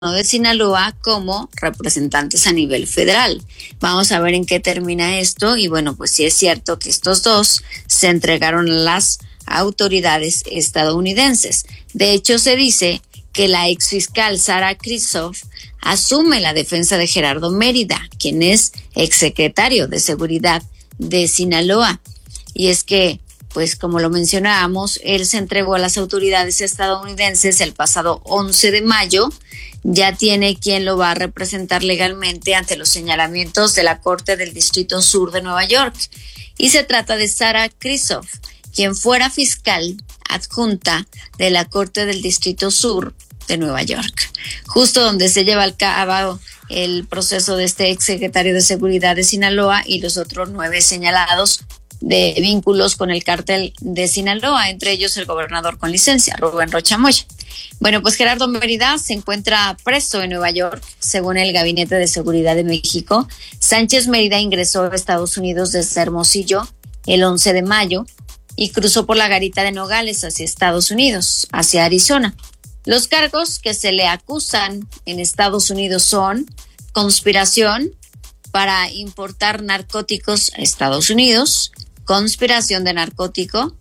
de Sinaloa como representantes a nivel federal. Vamos a ver en qué termina esto y bueno, pues sí es cierto que estos dos se entregaron a las autoridades estadounidenses. De hecho, se dice que la exfiscal Sara Kristof asume la defensa de Gerardo Mérida, quien es exsecretario de Seguridad de Sinaloa. Y es que, pues como lo mencionábamos, él se entregó a las autoridades estadounidenses el pasado 11 de mayo. Ya tiene quien lo va a representar legalmente ante los señalamientos de la Corte del Distrito Sur de Nueva York. Y se trata de Sara Kristof, quien fuera fiscal adjunta de la Corte del Distrito Sur de Nueva York, justo donde se lleva a cabo el proceso de este exsecretario de Seguridad de Sinaloa y los otros 9 señalados de vínculos con el cártel de Sinaloa, entre ellos el gobernador con licencia, Rubén Rocha Moya. Bueno, pues Gerardo Mérida se encuentra preso en Nueva York, según el Gabinete de Seguridad de México. Sánchez Mérida ingresó a Estados Unidos desde Hermosillo el 11 de mayo y cruzó por la garita de Nogales hacia Estados Unidos, hacia Arizona. Los cargos que se le acusan en Estados Unidos son conspiración para importar narcóticos a Estados Unidos, conspiración de narcótico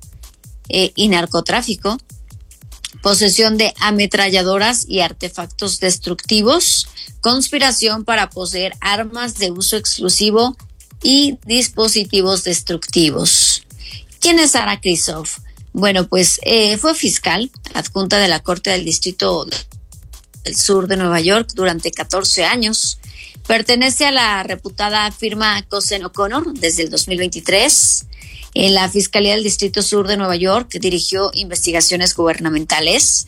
y narcotráfico, posesión de ametralladoras y artefactos destructivos, conspiración para poseer armas de uso exclusivo y dispositivos destructivos. ¿Quién es Sara Kristof? Bueno, pues fue fiscal adjunta de la Corte del Distrito del Sur de Nueva York durante 14 años. Pertenece a la reputada firma Cozen O'Connor desde el 2023. En la Fiscalía del Distrito Sur de Nueva York dirigió investigaciones gubernamentales,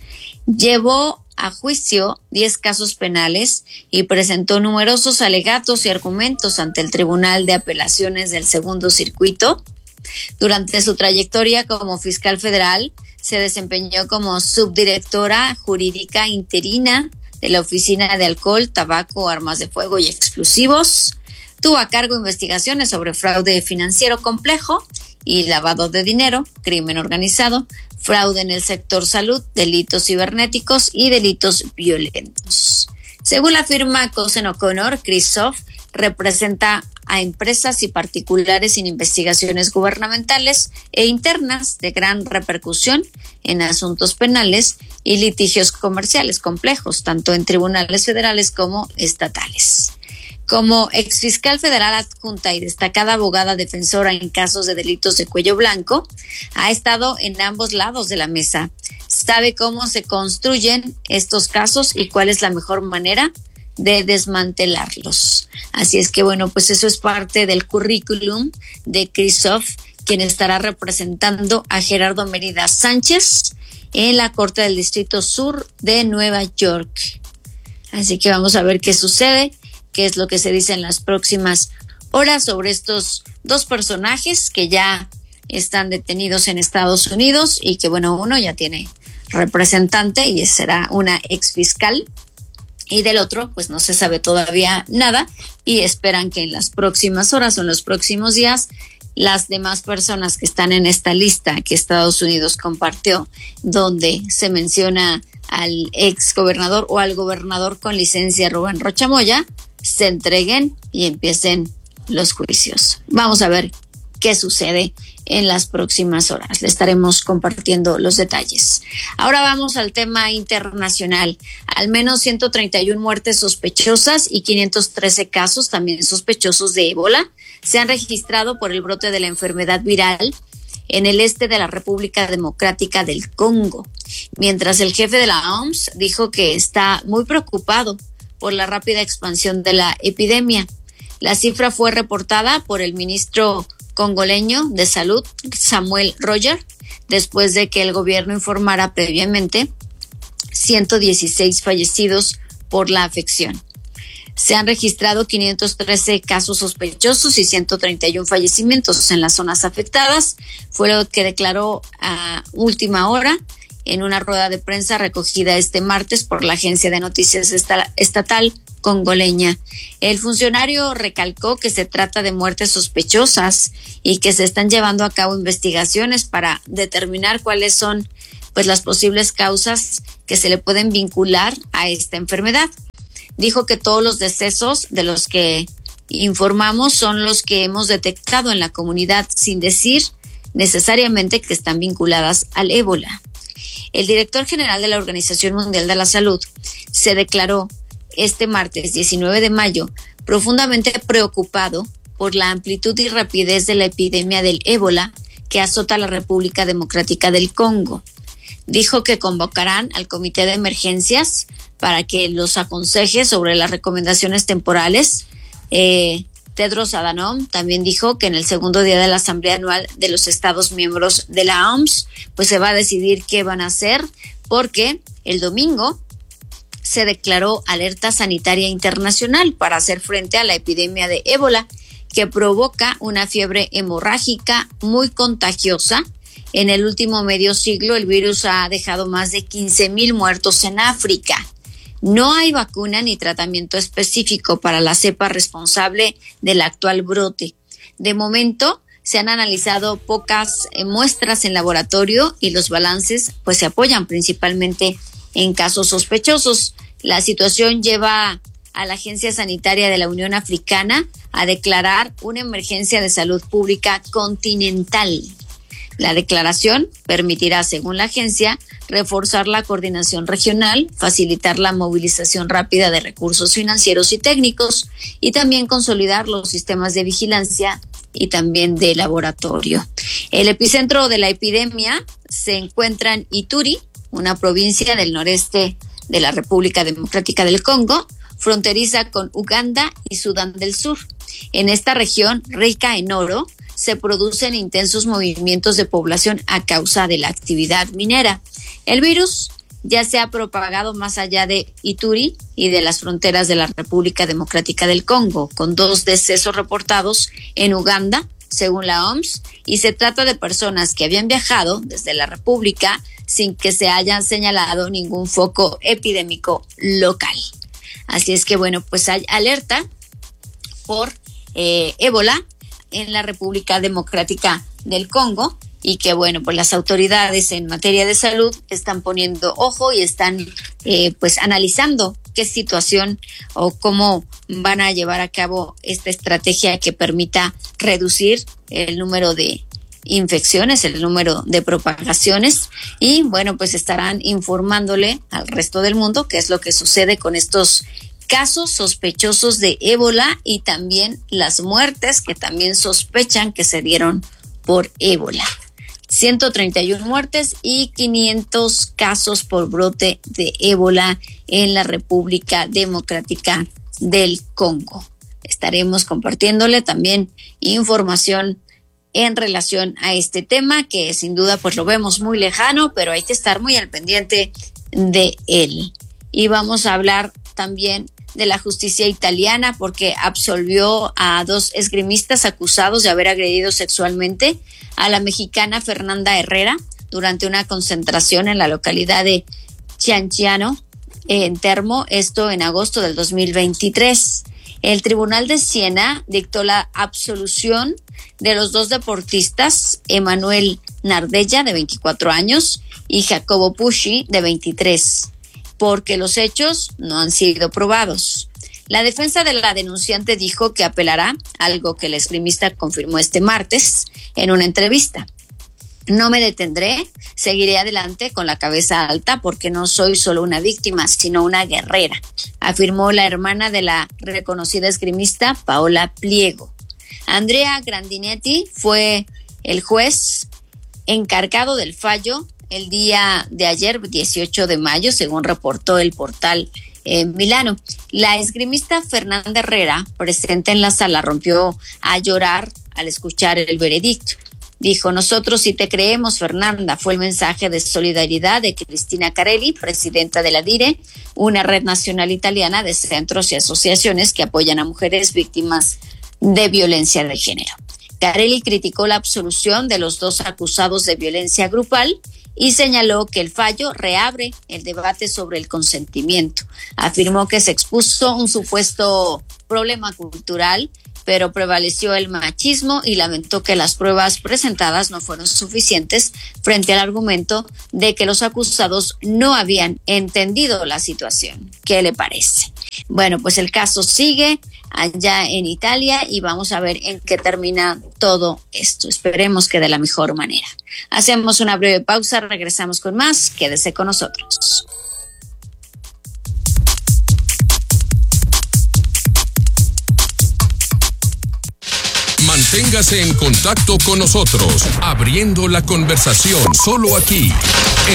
llevó a juicio 10 casos penales y presentó numerosos alegatos y argumentos ante el Tribunal de Apelaciones del Segundo Circuito. Durante su trayectoria como fiscal federal, se desempeñó como subdirectora jurídica interina de la Oficina de Alcohol, Tabaco, Armas de Fuego y Explosivos. Tuvo a cargo investigaciones sobre fraude financiero complejo y lavado de dinero, crimen organizado, fraude en el sector salud, delitos cibernéticos y delitos violentos. Según la firma Cozen O'Connor, Kristof representa a empresas y particulares en investigaciones gubernamentales e internas de gran repercusión en asuntos penales y litigios comerciales complejos, tanto en tribunales federales como estatales. Como exfiscal federal adjunta y destacada abogada defensora en casos de delitos de cuello blanco, ha estado en ambos lados de la mesa. Sabe cómo se construyen estos casos y cuál es la mejor manera de desmantelarlos. Así es que bueno, pues eso es parte del currículum de Kristof, quien estará representando a Gerardo Mérida Sánchez en la Corte del Distrito Sur de Nueva York. Así que vamos a ver qué sucede, qué es lo que se dice en las próximas horas sobre estos dos personajes que ya están detenidos en Estados Unidos y que bueno, uno ya tiene representante y será una exfiscal, y del otro pues no se sabe todavía nada y esperan que en las próximas horas o en los próximos días las demás personas que están en esta lista que Estados Unidos compartió, donde se menciona al ex gobernador o al gobernador con licencia Rubén Rocha Moya, se entreguen y empiecen los juicios. Vamos a ver qué sucede en las próximas horas. Le estaremos compartiendo los detalles. Ahora vamos al tema internacional. Al menos 131 muertes sospechosas y 513 casos también sospechosos de ébola se han registrado por el brote de la enfermedad viral en el este de la República Democrática del Congo, mientras el jefe de la OMS dijo que está muy preocupado por la rápida expansión de la epidemia. La cifra fue reportada por el ministro congoleño de Salud, Samuel Roger, después de que el gobierno informara previamente 116 fallecidos por la afección. Se han registrado 513 casos sospechosos y 131 fallecimientos en las zonas afectadas, fue lo que declaró a última hora en una rueda de prensa recogida este martes por la agencia de noticias estatal congoleña. El funcionario recalcó que se trata de muertes sospechosas y que se están llevando a cabo investigaciones para determinar cuáles son pues las posibles causas que se le pueden vincular a esta enfermedad. Dijo que todos los decesos de los que informamos son los que hemos detectado en la comunidad, sin decir necesariamente que están vinculadas al ébola. El director general de la Organización Mundial de la Salud se declaró este martes 19 de mayo profundamente preocupado por la amplitud y rapidez de la epidemia del ébola que azota a la República Democrática del Congo. Dijo que convocarán al Comité de Emergencias para que los aconseje sobre las recomendaciones temporales. Tedros Adhanom también dijo que en el segundo día de la Asamblea Anual de los Estados miembros de la OMS, pues se va a decidir qué van a hacer, porque el domingo se declaró alerta sanitaria internacional para hacer frente a la epidemia de ébola, que provoca una fiebre hemorrágica muy contagiosa. En el último medio siglo, el virus ha dejado más de 15,000 muertos en África. No hay vacuna ni tratamiento específico para la cepa responsable del actual brote. De momento, se han analizado pocas muestras en laboratorio y los balances pues se apoyan principalmente en casos sospechosos. La situación lleva a la Agencia Sanitaria de la Unión Africana a declarar una emergencia de salud pública continental. La declaración permitirá, según la agencia, reforzar la coordinación regional, facilitar la movilización rápida de recursos financieros y técnicos y también consolidar los sistemas de vigilancia y también de laboratorio. El epicentro de la epidemia se encuentra en Ituri, una provincia del noreste de la República Democrática del Congo, fronteriza con Uganda y Sudán del Sur. En esta región, rica en oro, se producen intensos movimientos de población a causa de la actividad minera. El virus ya se ha propagado más allá de Ituri y de las fronteras de la República Democrática del Congo, con 2 decesos reportados en Uganda, según la OMS, y se trata de personas que habían viajado desde la República sin que se haya señalado ningún foco epidémico local. Así es que, bueno, pues hay alerta por ébola en la República Democrática del Congo y que, bueno, pues las autoridades en materia de salud están poniendo ojo y están pues analizando qué situación o cómo van a llevar a cabo esta estrategia que permita reducir el número de infecciones, el número de propagaciones y, bueno, pues estarán informándole al resto del mundo qué es lo que sucede con estos casos sospechosos de ébola y también las muertes que también sospechan que se dieron por ébola. 131 muertes y 500 casos por brote de ébola en la República Democrática del Congo. Estaremos compartiéndole también información en relación a este tema que sin duda pues lo vemos muy lejano, pero hay que estar muy al pendiente de él. Y vamos a hablar también de la justicia italiana porque absolvió a 2 esgrimistas acusados de haber agredido sexualmente a la mexicana Fernanda Herrera durante una concentración en la localidad de Chianciano, en Termo, esto en agosto del 2023. El Tribunal de Siena dictó la absolución de los 2 deportistas, Emanuel Nardella, de 24 años, y Jacobo Pusci, de 23. Porque los hechos no han sido probados. La defensa de la denunciante dijo que apelará, algo que el esgrimista confirmó este martes en una entrevista. No me detendré, seguiré adelante con la cabeza alta porque no soy solo una víctima, sino una guerrera, afirmó la hermana de la reconocida esgrimista Paola Pliego. Andrea Grandinetti fue el juez encargado del fallo el día de ayer, 18 de mayo, según reportó el portal Milano. La esgrimista Fernanda Herrera, presente en la sala, rompió a llorar al escuchar el veredicto. Dijo: nosotros sí te creemos, Fernanda, fue el mensaje de solidaridad de Cristina Carelli, presidenta de la DIRE, una red nacional italiana de centros y asociaciones que apoyan a mujeres víctimas de violencia de género. Carelli criticó la absolución de los 2 acusados de violencia grupal y señaló que el fallo reabre el debate sobre el consentimiento. Afirmó que se expuso un supuesto problema cultural pero prevaleció el machismo y lamentó que las pruebas presentadas no fueron suficientes frente al argumento de que los acusados no habían entendido la situación. ¿Qué le parece? Bueno, pues el caso sigue allá en Italia y vamos a ver en qué termina todo esto. Esperemos que de la mejor manera. Hacemos una breve pausa, regresamos con más. Quédese con nosotros. Manténgase en contacto con nosotros, abriendo la conversación solo aquí